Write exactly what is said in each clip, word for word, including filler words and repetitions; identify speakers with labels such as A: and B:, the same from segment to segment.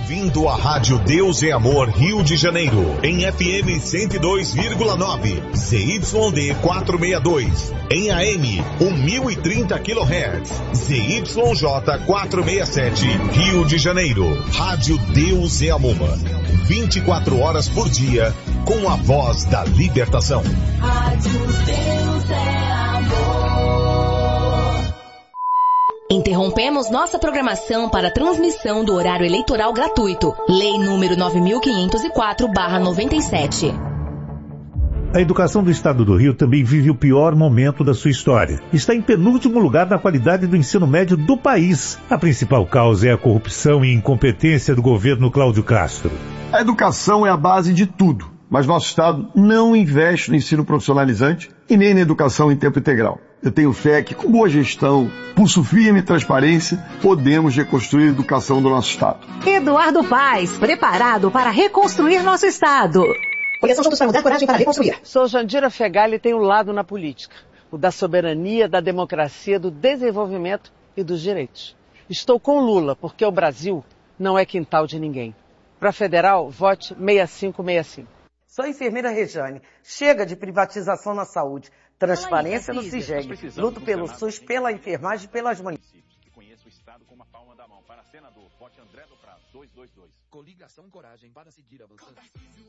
A: ouvindo a Rádio Deus é Amor Rio de Janeiro, em F M cento e dois vírgula nove, Z Y D quatrocentos e sessenta e dois, em A M mil e trinta quilohertz, Z Y J quatrocentos e sessenta e sete, Rio de Janeiro. Rádio Deus é Amor, vinte e quatro horas por dia, com a voz da libertação.
B: Rádio Deus é Amor.
C: Interrompemos nossa programação para transmissão do horário eleitoral gratuito. Lei número nove mil quinhentos e quatro barra noventa e sete.
D: A educação do estado do Rio também vive o pior momento da sua história. Está em penúltimo lugar na qualidade do ensino médio do país. A principal causa é a corrupção e incompetência do governo Cláudio Castro.
E: A educação é a base de tudo, mas nosso estado não investe no ensino profissionalizante e nem na educação em tempo integral. Eu tenho fé que, com boa gestão, pulso firme e transparência, podemos reconstruir a educação do nosso estado.
F: Eduardo Paes, preparado para reconstruir nosso estado.
G: Coligação Juntos para Mudar, coragem para reconstruir.
H: Sou Jandira Fegali e tenho um lado na política. O da soberania, da democracia, do desenvolvimento e dos direitos. Estou com Lula, porque o Brasil não é quintal de ninguém. Para federal, vote seis cinco seis cinco.
I: Sou a enfermeira Rejane. Chega de privatização na saúde. Transparência no CIGEG. Luto pelo SUS, pela enfermagem e pelas mulheres.
J: Que conheça o Estado com uma palma da mão. Para senador, vote André do Prado, duzentos e vinte e dois. Coligação Coragem para seguir avançando.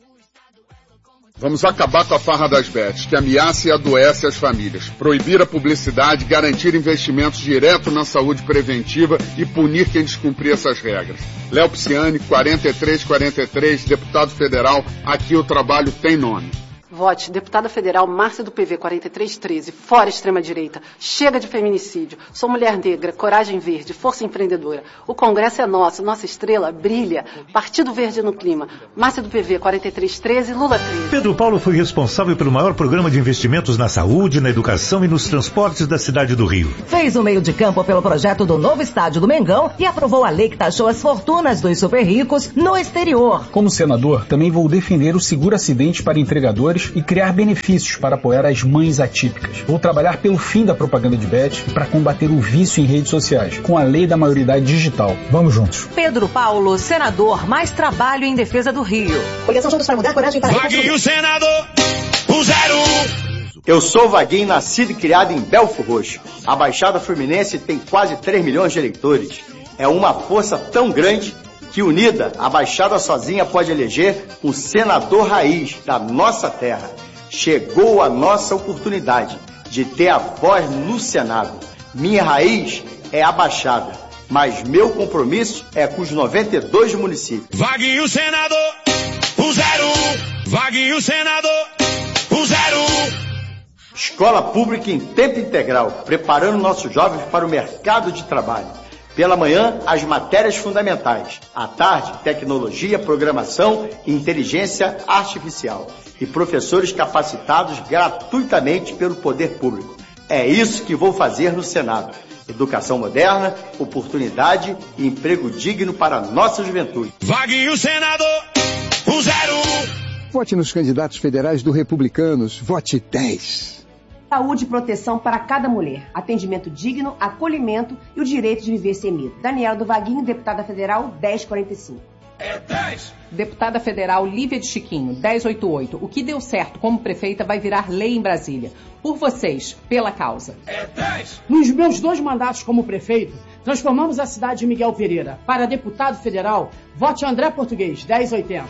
K: Vamos acabar com a farra das bets, que ameaça e adoece as famílias. Proibir a publicidade, garantir investimentos direto na saúde preventiva e punir quem descumprir essas regras. Léo Pisciani, quarenta e três quarenta e três, deputado federal. Aqui o trabalho tem nome.
L: Vote deputada federal Márcia do P V quarenta e três treze, fora extrema-direita, chega de feminicídio, sou mulher negra, coragem verde, força empreendedora. O Congresso é nosso, nossa estrela brilha, Partido Verde no clima. Márcia do P V quarenta e três treze, Lula treze.
D: Pedro Paulo foi responsável pelo maior programa de investimentos na saúde, na educação e nos transportes da cidade do Rio.
F: Fez o meio de campo pelo projeto do novo estádio do Mengão e aprovou a lei que taxou as fortunas dos super ricos no exterior.
M: Como senador, também vou defender o seguro acidente para entregadores e criar benefícios para apoiar as mães atípicas. Vou trabalhar pelo fim da propaganda de bet e para combater o vício em redes sociais, com a lei da maioridade digital. Vamos juntos.
F: Pedro Paulo, senador, mais trabalho em defesa do Rio.
G: Coligação Juntos para Mudar, coragem para reconstruir.
N: Vaguinho, senador, o zero.
O: Eu sou Vaguinho, nascido e criado em Belfo Roxo. A Baixada Fluminense tem quase três milhões de eleitores. É uma força tão grande que, unida, a Baixada sozinha pode eleger um senador raiz da nossa terra. Chegou a nossa oportunidade de ter a voz no Senado. Minha raiz é a Baixada, mas meu compromisso é com os noventa e dois municípios.
N: Vaguinho, senador, o zero. Vaguinho, senador, o zero.
O: Escola pública em tempo integral, preparando nossos jovens para o mercado de trabalho. Pela manhã, as matérias fundamentais. À tarde, tecnologia, programação e inteligência artificial. E professores capacitados gratuitamente pelo poder público. É isso que vou fazer no Senado. Educação moderna, oportunidade e emprego digno para a nossa juventude.
N: Vaguinho, senador, o zero.
P: Vote nos candidatos federais do Republicanos. Vote dez.
Q: Saúde e proteção para cada mulher. Atendimento digno, acolhimento e o direito de viver sem medo. Daniela do Vaguinho, deputada federal, dez quarenta e cinco.
N: É dez.
R: Deputada federal Lívia de Chiquinho, dez oitenta e oito. O que deu certo como prefeita vai virar lei em Brasília. Por vocês, pela causa.
N: É dez.
S: Nos meus dois mandatos como prefeito, transformamos a cidade de Miguel Pereira. Para deputado federal, vote André Português, dez oitenta.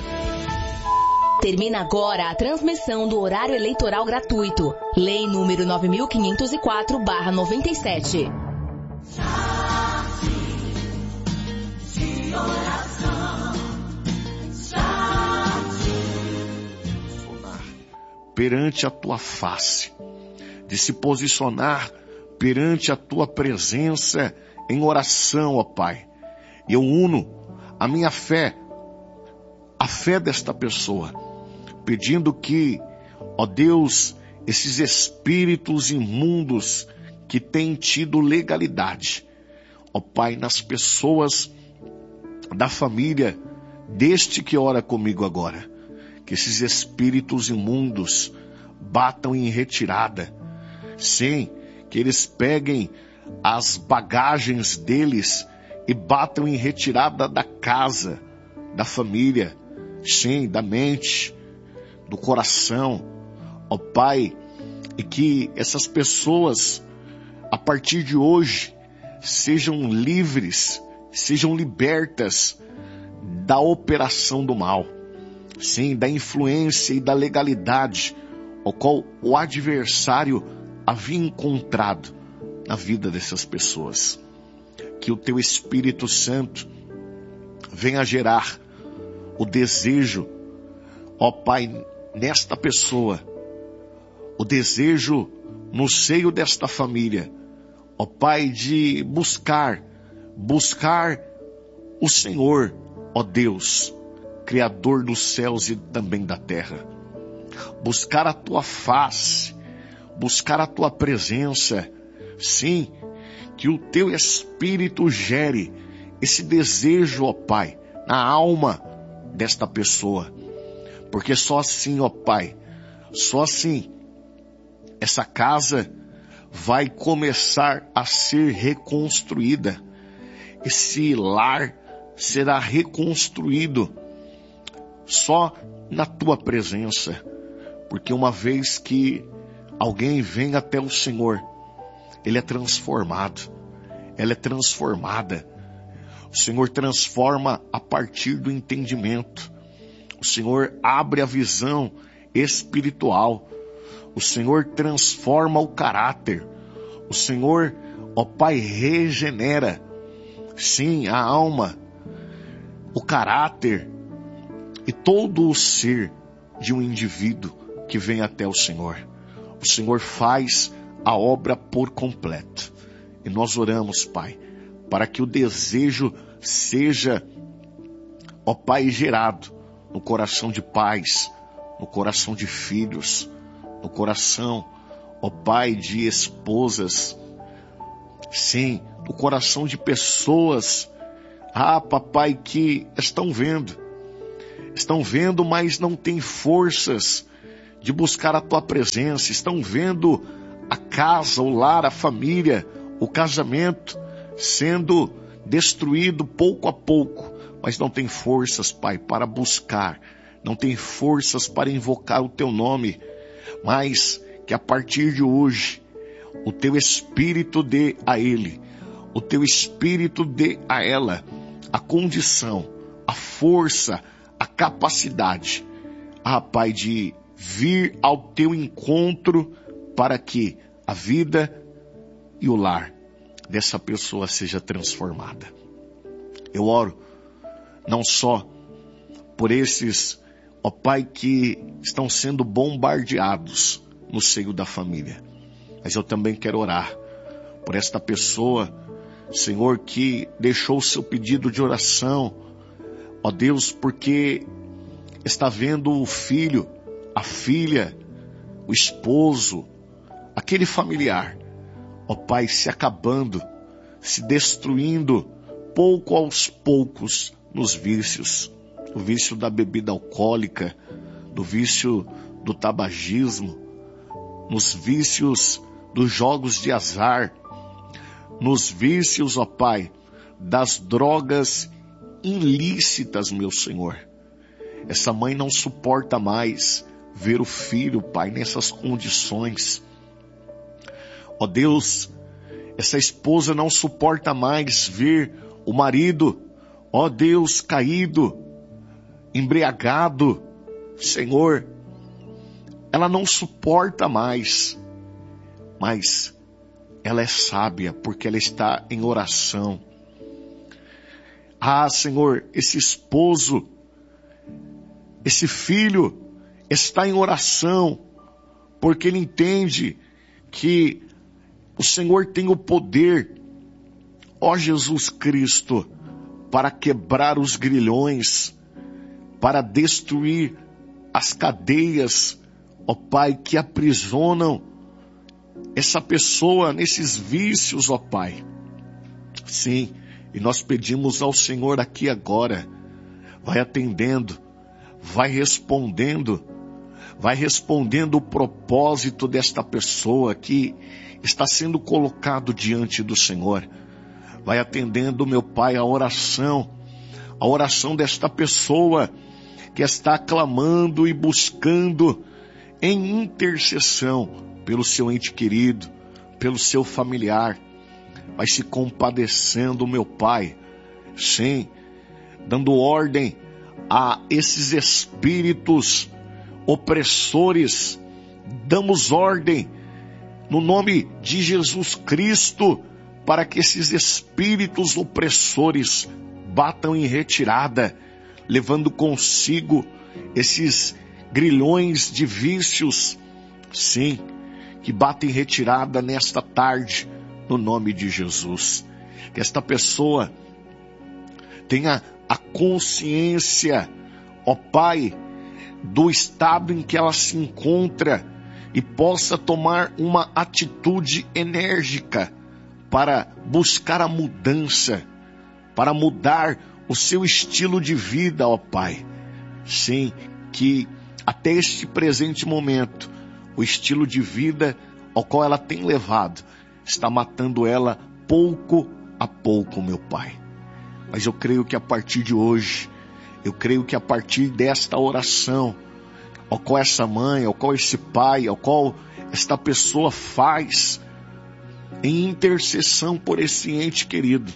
C: Termina agora a transmissão do horário eleitoral gratuito. Lei número nove mil quinhentos e quatro barra noventa e sete.
T: Perante a tua face, de se posicionar perante a tua presença em oração, ó Pai. Eu uno a minha fé, a fé desta pessoa, pedindo que, ó Deus, esses espíritos imundos que têm tido legalidade, ó Pai, nas pessoas da família deste que ora comigo agora, que esses espíritos imundos batam em retirada, sim, que eles peguem as bagagens deles e batam em retirada da casa, da família, sim, da mente, do coração, ó Pai, e que essas pessoas, a partir de hoje, sejam livres, sejam libertas da operação do mal, sim, da influência e da legalidade, o qual o adversário havia encontrado na vida dessas pessoas. Que o teu Espírito Santo venha gerar o desejo, ó Pai, nesta pessoa, o desejo no seio desta família, ó Pai, de buscar, buscar o Senhor, ó Deus, Criador dos céus e também da terra. Buscar a tua face, buscar a tua presença, sim, que o teu Espírito gere esse desejo, ó Pai, na alma desta pessoa, porque só assim, ó Pai, só assim, essa casa vai começar a ser reconstruída, esse lar será reconstruído só na tua presença, porque uma vez que alguém vem até o Senhor, ele é transformado, ela é transformada. O Senhor transforma a partir do entendimento. O Senhor abre a visão espiritual. O Senhor transforma o caráter. O Senhor, ó Pai, regenera, sim, a alma, o caráter e todo o ser de um indivíduo que vem até o Senhor. O Senhor faz a obra por completo. E nós oramos, Pai, para que o desejo seja, ó Pai, gerado no coração de pais, no coração de filhos, no coração, ó Pai, de esposas, sim, no coração de pessoas, ah, papai, que estão vendo, estão vendo, mas não têm forças de buscar a tua presença, estão vendo a casa, o lar, a família, o casamento sendo destruído pouco a pouco, mas não tem forças, Pai, para buscar, não tem forças para invocar o teu nome, mas que a partir de hoje o teu Espírito dê a ele, o teu Espírito dê a ela a condição, a força, a capacidade, ah, Pai, de vir ao teu encontro para que a vida e o lar dessa pessoa seja transformada. Eu oro não só por esses, ó Pai, que estão sendo bombardeados no seio da família, mas eu também quero orar por esta pessoa, Senhor, que deixou o seu pedido de oração, ó Deus, porque está vendo o filho, a filha, o esposo, aquele familiar, ó Pai, se acabando, se destruindo, pouco aos poucos, nos vícios, o vício da bebida alcoólica, do vício do tabagismo, nos vícios dos jogos de azar, nos vícios, ó Pai, das drogas ilícitas, meu Senhor. Essa mãe não suporta mais ver o filho, Pai, nessas condições. Ó Deus, essa esposa não suporta mais ver o marido, ó Deus, caído, embriagado, Senhor. Ela não suporta mais, mas ela é sábia porque ela está em oração. Ah, Senhor, esse esposo, esse filho está em oração porque ele entende que o Senhor tem o poder, ó Jesus Cristo, para quebrar os grilhões, para destruir as cadeias, ó Pai, que aprisionam essa pessoa nesses vícios, ó Pai. Sim, e nós pedimos ao Senhor aqui agora, vai atendendo, vai respondendo, vai respondendo o propósito desta pessoa que está sendo colocado diante do Senhor. Vai atendendo, meu Pai, a oração, a oração desta pessoa que está clamando e buscando em intercessão pelo seu ente querido, pelo seu familiar. Vai se compadecendo, meu Pai, sim, dando ordem a esses espíritos opressores. Damos ordem no nome de Jesus Cristo para que esses espíritos opressores batam em retirada, levando consigo esses grilhões de vícios, sim, que batem em retirada nesta tarde, no nome de Jesus. Que esta pessoa tenha a consciência, ó Pai, do estado em que ela se encontra e possa tomar uma atitude enérgica para buscar a mudança, para mudar o seu estilo de vida, ó Pai. Sim, que até este presente momento, o estilo de vida ao qual ela tem levado, está matando ela pouco a pouco, meu Pai. Mas eu creio que a partir de hoje, eu creio que a partir desta oração, ao qual essa mãe, ao qual esse pai, ao qual esta pessoa faz, em intercessão por esse ente querido.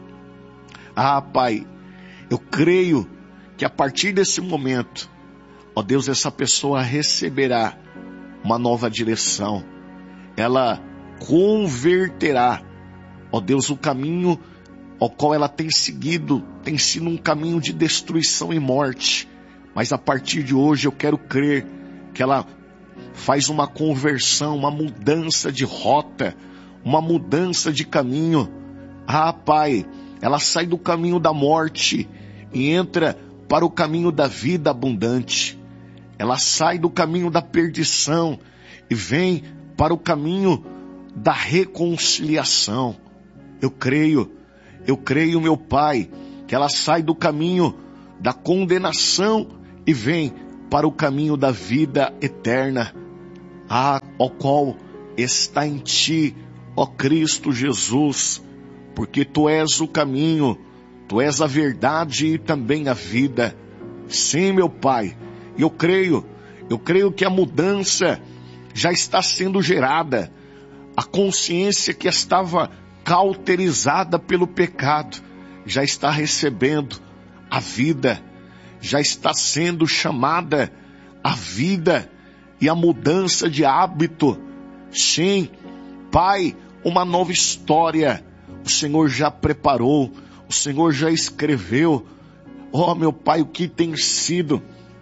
T: Ah, Pai, eu creio que a partir desse momento, ó Deus, essa pessoa receberá uma nova direção. Ela converterá, ó Deus, o caminho ao qual ela tem seguido, tem sido um caminho de destruição e morte. Mas a partir de hoje eu quero crer que ela faz uma conversão, uma mudança de rota, uma mudança de caminho. Ah, Pai, ela sai do caminho da morte e entra para o caminho da vida abundante. Ela sai do caminho da perdição e vem para o caminho da reconciliação. Eu creio, eu creio, meu Pai, que ela sai do caminho da condenação e vem para o caminho da vida eterna, ah, ao qual está em ti, ó Cristo Jesus, porque tu és o caminho, tu és a verdade e também a vida. Sim, meu Pai, eu creio, eu creio que a mudança já está sendo gerada. A consciência que estava cauterizada pelo pecado já está recebendo a vida, já está sendo chamada a vida e a mudança de hábito. Sim, Pai, uma nova história o Senhor já preparou, o Senhor já escreveu. Oh, meu Pai, o que tem sido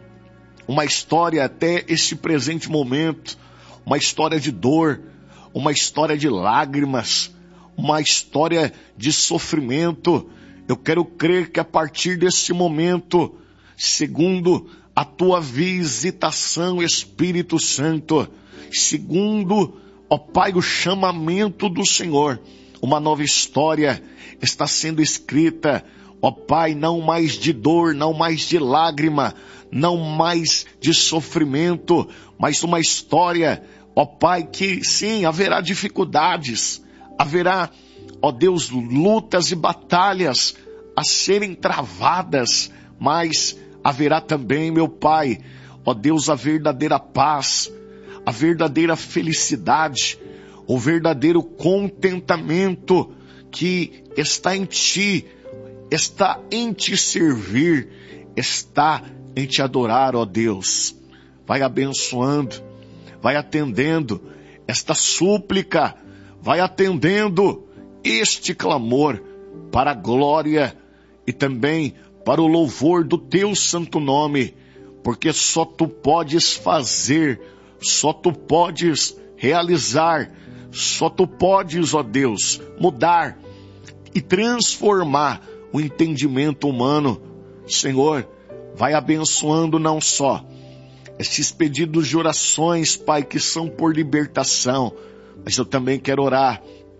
T: uma história até este presente momento, uma história de dor, uma história de lágrimas, uma história de sofrimento. Eu quero crer que a partir desse momento, segundo a tua visitação, Espírito Santo, segundo, ó Pai, o chamamento do Senhor, uma nova história está sendo escrita, ó Pai, não mais de dor, não mais de lágrima, não mais de sofrimento, mas uma história, ó Pai, que sim, haverá dificuldades, haverá, ó Deus, lutas e batalhas a serem travadas, mas haverá também, meu Pai, ó Deus, a verdadeira paz, a verdadeira felicidade, o verdadeiro contentamento que está em Ti, está em Te servir, está em Te adorar, ó Deus. Vai abençoando, vai atendendo esta súplica, vai atendendo este clamor para a glória e também para o louvor do Teu santo nome, porque só Tu podes fazer, só Tu podes realizar, só Tu podes, ó Deus, mudar e transformar o entendimento humano. Senhor, vai abençoando não só estes pedidos de orações, Pai, que são por libertação, mas eu também quero orar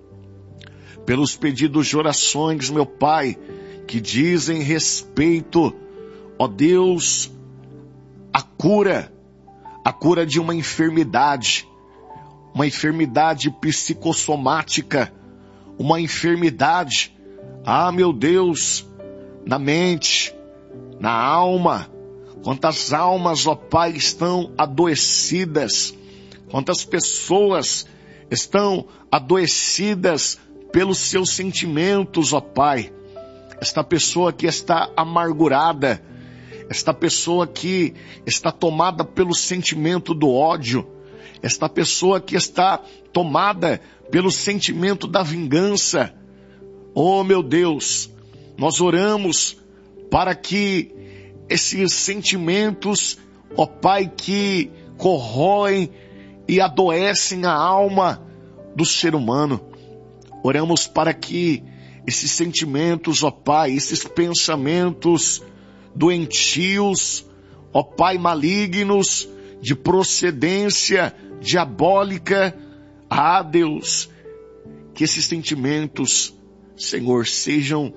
T: pelos pedidos de orações, meu Pai, que dizem respeito, ó Deus, à cura, a cura de uma enfermidade, uma enfermidade psicossomática, uma enfermidade, ah, meu Deus, na mente, na alma. Quantas almas, ó Pai, estão adoecidas. Quantas pessoas estão adoecidas pelos seus sentimentos, ó Pai. Esta pessoa que está amargurada, esta pessoa que está tomada pelo sentimento do ódio, esta pessoa que está tomada pelo sentimento da vingança. Oh, meu Deus, nós oramos para que esses sentimentos, ó Pai, que corroem e adoecem a alma do ser humano, oramos para que esses sentimentos, ó Pai, esses pensamentos doentios, ó Pai, malignos, de procedência diabólica, ah, Deus, que esses sentimentos, Senhor, sejam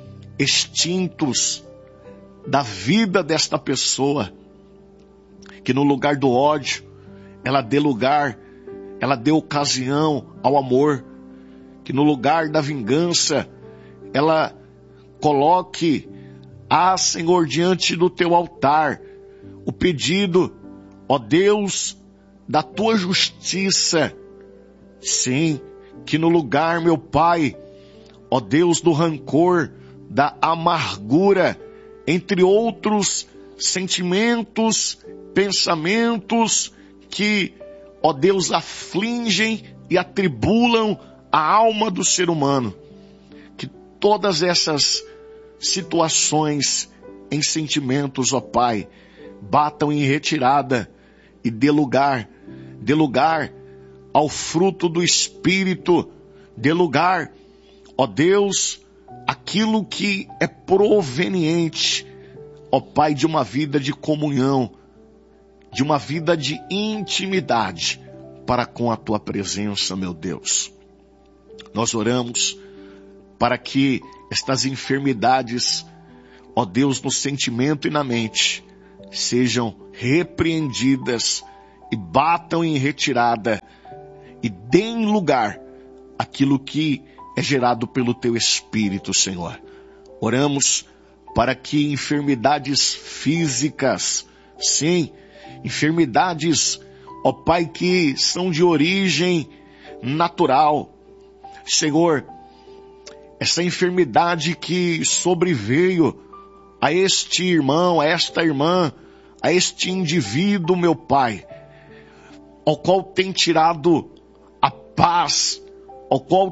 T: extintos da vida desta pessoa, que no lugar do ódio, ela dê lugar, ela dê ocasião ao amor, que no lugar da vingança, ela coloque, ah, Senhor, diante do teu altar, o pedido, ó Deus, da tua justiça. Sim, que no lugar, meu Pai, ó Deus, do rancor, da amargura, entre outros sentimentos, pensamentos que, ó Deus, afligem e atribulam a alma do ser humano, que todas essas situações em sentimentos, ó Pai, batam em retirada e dê lugar, dê lugar ao fruto do Espírito, dê lugar, ó Deus, aquilo que é proveniente, ó Pai, de uma vida de comunhão, de uma vida de intimidade para com a tua presença, meu Deus. Nós oramos para que estas enfermidades, ó Deus, no sentimento e na mente, sejam repreendidas e batam em retirada e deem lugar àquilo que é gerado pelo teu Espírito, Senhor. Oramos para que enfermidades físicas, sim, enfermidades, ó Pai, que são de origem natural, Senhor, essa enfermidade que sobreveio a este irmão, a esta irmã, a este indivíduo, meu Pai, ao qual tem tirado a paz, ao qual